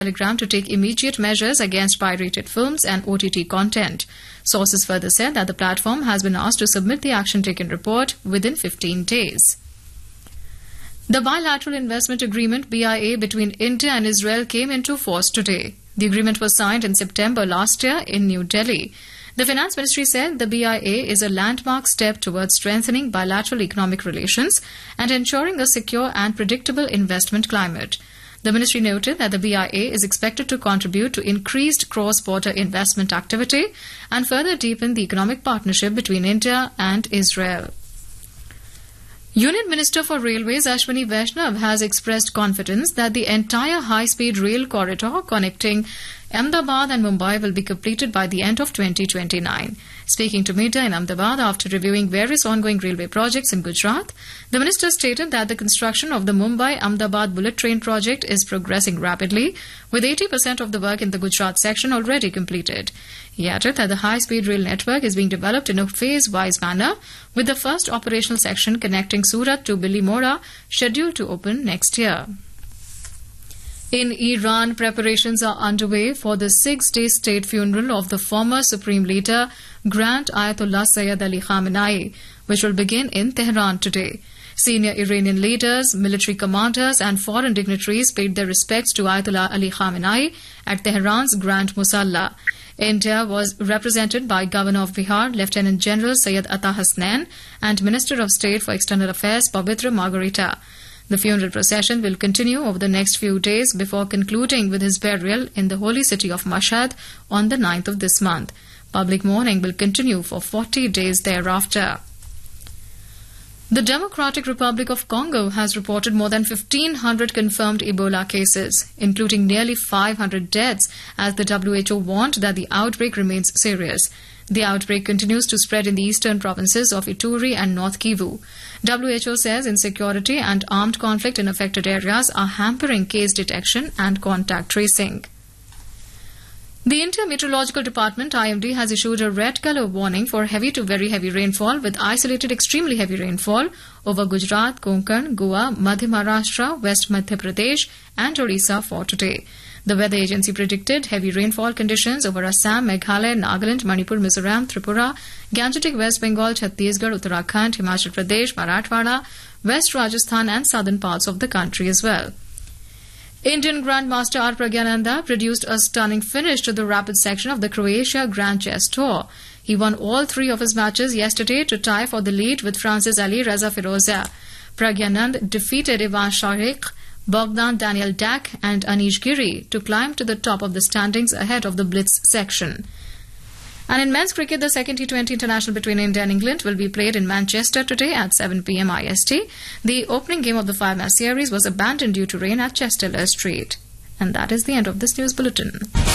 Telegram to take immediate measures against pirated films and OTT content. Sources further said that the platform has been asked to submit the action taken report within 15 days. The bilateral investment agreement BIA between India and Israel came into force today. The agreement was signed in September last year in New Delhi. The Finance Ministry said the BIA is a landmark step towards strengthening bilateral economic relations and ensuring a secure and predictable investment climate. The ministry noted that the BIA is expected to contribute to increased cross-border investment activity and further deepen the economic partnership between India and Israel. Union Minister for Railways Ashwini Vaishnav has expressed confidence that the entire high-speed rail corridor connecting Ahmedabad and Mumbai will be completed by the end of 2029. Speaking to media in Ahmedabad after reviewing various ongoing railway projects in Gujarat, the minister stated that the construction of the Mumbai-Ahmedabad bullet train project is progressing rapidly, with 80% of the work in the Gujarat section already completed. He added that the high-speed rail network is being developed in a phase-wise manner, with the first operational section connecting Surat to Bilimora scheduled to open next year. In Iran, preparations are underway for the 6-day state funeral of the former Supreme Leader, Grand Ayatollah Sayyid Ali Khamenei, which will begin in Tehran today. Senior Iranian leaders, military commanders and foreign dignitaries paid their respects to Ayatollah Ali Khamenei at Tehran's Grand Musalla. India was represented by Governor of Bihar, Lieutenant General Syed Ata Hasnain, and Minister of State for External Affairs, Pavitra Margarita. The funeral procession will continue over the next few days before concluding with his burial in the holy city of Mashhad on the 9th of this month. Public mourning will continue for 40 days thereafter. The Democratic Republic of Congo has reported more than 1,500 confirmed Ebola cases, including nearly 500 deaths, as the WHO warned that the outbreak remains serious. The outbreak continues to spread in the eastern provinces of Ituri and North Kivu. WHO says insecurity and armed conflict in affected areas are hampering case detection and contact tracing. The India Meteorological Department (IMD) has issued a red colour warning for heavy to very heavy rainfall with isolated extremely heavy rainfall over Gujarat, Konkan, Goa, Madhya Maharashtra, West Madhya Pradesh and Odisha for today. The weather agency predicted heavy rainfall conditions over Assam, Meghalaya, Nagaland, Manipur, Mizoram, Tripura, Gangetic West Bengal, Chhattisgarh, Uttarakhand, Himachal Pradesh, Marathwada, West Rajasthan and southern parts of the country as well. Indian Grandmaster R. Pragyananda produced a stunning finish to the rapid section of the Croatia Grand Chess Tour. He won all 3 of his matches yesterday to tie for the lead with France's Ali Reza Firouzja. Pragyanand defeated Ivan Shaikh, Bogdan Daniel Dak and Anish Giri to climb to the top of the standings ahead of the Blitz section. And in men's cricket, the second T20 international between India and England will be played in Manchester today at 7 p.m. IST. The opening game of the 5-match series was abandoned due to rain at Chester Street. And that is the end of this news bulletin.